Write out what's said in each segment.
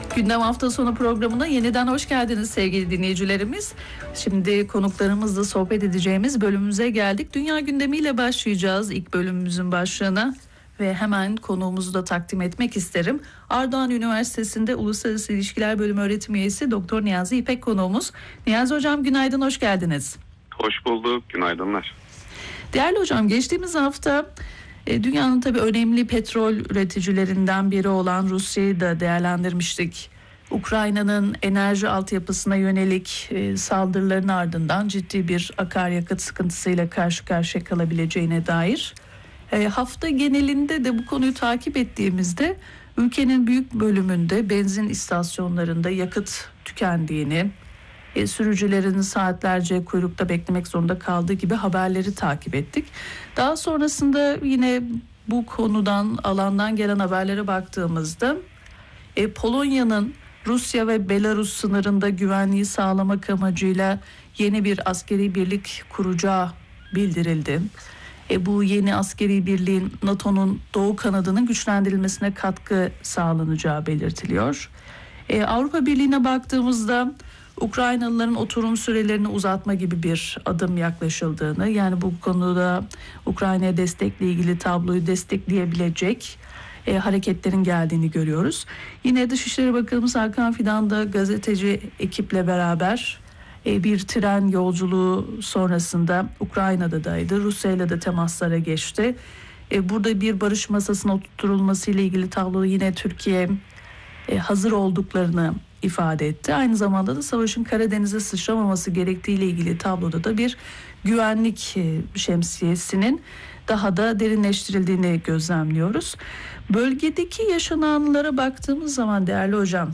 Gündem hafta sonu programına yeniden hoş geldiniz sevgili dinleyicilerimiz. Şimdi konuklarımızla sohbet edeceğimiz bölümümüze geldik. Dünya gündemiyle başlayacağız ilk bölümümüzün başlığına ve hemen konuğumuzu da takdim etmek isterim. Ardahan Üniversitesi'nde Uluslararası İlişkiler Bölümü öğretim üyesi Doktor Niyazi İpek konuğumuz. Niyazi Hocam günaydın, hoş geldiniz. Hoş bulduk, günaydınlar. Değerli hocam, geçtiğimiz hafta dünyanın tabii önemli petrol üreticilerinden biri olan Rusya'yı da değerlendirmiştik. Ukrayna'nın enerji altyapısına yönelik saldırıların ardından ciddi bir akaryakıt sıkıntısıyla karşı karşıya kalabileceğine dair. Hafta genelinde de bu konuyu takip ettiğimizde ülkenin büyük bölümünde benzin istasyonlarında yakıt tükendiğini, sürücülerin saatlerce kuyrukta beklemek zorunda kaldığı gibi haberleri takip ettik. Daha sonrasında yine bu konudan, alandan gelen haberlere baktığımızda Polonya'nın Rusya ve Belarus sınırında güvenliği sağlamak amacıyla yeni bir askeri birlik kuracağı bildirildi. Bu yeni askeri birliğin NATO'nun doğu kanadının güçlendirilmesine katkı sağlanacağı belirtiliyor. Avrupa Birliği'ne baktığımızda Ukraynalıların oturum sürelerini uzatma gibi bir adım yaklaşıldığını, yani bu konuda Ukrayna'ya destekle ilgili tabloyu destekleyebilecek hareketlerin geldiğini görüyoruz. Yine Dışişleri Bakanımız Hakan Fidan da gazeteci ekiple beraber bir tren yolculuğu sonrasında Ukrayna'daydı. Rusya'yla da temaslara geçti. Burada bir barış masasına oturtulması ile ilgili tablo yine Türkiye hazır olduklarını ifade etti. Aynı zamanda da savaşın Karadeniz'e sıçramaması gerektiği ile ilgili tabloda da bir güvenlik şemsiyesinin daha da derinleştirildiğini gözlemliyoruz. Bölgedeki yaşananlara baktığımız zaman değerli hocam,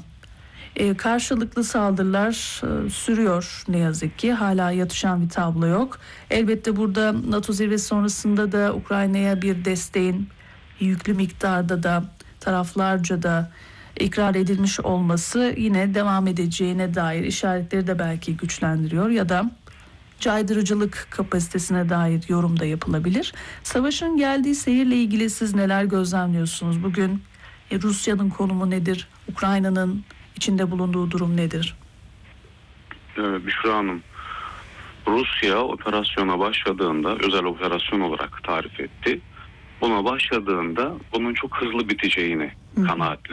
karşılıklı saldırılar sürüyor ne yazık ki. Hala yatışan bir tablo yok. Elbette burada NATO zirvesi sonrasında da Ukrayna'ya bir desteğin yüklü miktarda da taraflarca da ikrar edilmiş olması yine devam edeceğine dair işaretleri de belki güçlendiriyor ya da caydırıcılık kapasitesine dair yorum da yapılabilir. Savaşın geldiği seyirle ilgili siz neler gözlemliyorsunuz? Bugün Rusya'nın konumu nedir? Ukrayna'nın içinde bulunduğu durum nedir? Büşra Hanım, Rusya operasyona başladığında, özel operasyon olarak tarif etti. Buna başladığında bunun çok hızlı biteceğini kanaatle